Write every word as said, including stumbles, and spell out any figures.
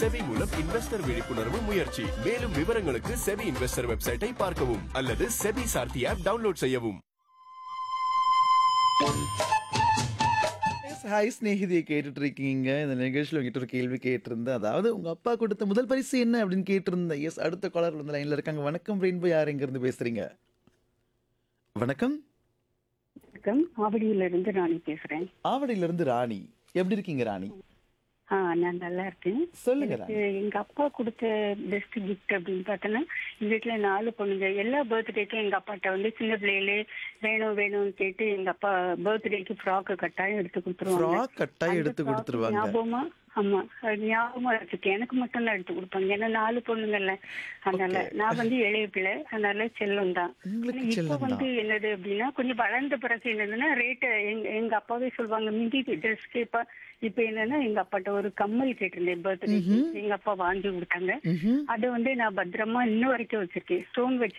SEBI மூலம் investor விழிப்புணர்வு முயற்சி. மேலும் விவரங்களுக்கு செபி இன்வெஸ்டர் வெப்சைட்டை பார்க்கவும் அல்லது செபி சார்த்தி ஆப் டவுன்லோட் செய்யவும். ஹாய் ஸ்நேகிதியை கேட்டுட்டு இருக்கீங்க. இந்த நிகழ்ச்சியில் உங்ககிட்ட ஒரு கேள்வி கேட்டிருந்தேன். அதாவது உங்க அப்பா கொடுத்த முதல் பரிசு என்ன அப்படின்னு கேட்டிருந்தேன். எஸ், அடுத்த காலர் வந்து லைன்ல இருக்காங்க. வணக்கம் ரெயின்போ, யார் எங்க இருந்து பேசுறீங்க? வணக்கம். வணக்கம், ஆவடியில இருந்து ராணி பேசுறேன். ஆவடியில இருந்து ராணி. எப்படி இருக்கீங்க ராணி? ஆ நான் நல்லா இருக்கேன். சொல்லுங்க எனக்கு ராணி. எங்க அப்பா கொடுத்த பெஸ்ட் கிஃப்ட் அப்படின்னு பார்த்தோன்னா, எங்க வீட்டுல நாலு பொண்ணுங்க. எல்லா பர்த்டேக்கும் எங்க அப்பாட்ட வந்து சின்ன பிள்ளையிலே வேணும் வேணும்னு கேட்டு எங்க அப்பா பர்த்டேக்கு ஃப்ராக்கு கட்டாயம் எடுத்து கொடுத்துருவாங்க. ஃப்ராக் கட்டாயம் அந்த எடுத்து frock கொடுத்துருவாங்க. ஞாபகமா, ஆமா, அது ஞாபகமா வச்சிருக்கேன். எனக்கு மட்டும் தான் எடுத்து கொடுப்பாங்க, ஏன்னா நாலு பொண்ணுங்கல்ல. அதனால Okay. நான் வந்து இளைய பிள்ளை, அதனால செல்லம் தான். உங்களுக்கு இப்ப செல்லம் வந்து தான். என்னது அப்படின்னா, கொஞ்சம் வளர்ந்த பிறகு என்னதுன்னா ரேட்டு எங்க எங்க அப்பாவே சொல்லுவாங்க. மிந்தி ட்ரெஸ் கேப்பா. இப்ப என்னன்னா எங்க அப்பாட்ட ஒரு கம்மல் கேட்டிருந்தேன் பர்த்டே. எங்க அப்பா வாங்கி கொடுத்தாங்க. ம்ஹும். அதை வந்து நான் பத்திரமா இன்ன வரைக்கும் வச்சிருக்கேன். ஸ்டோன் வச்ச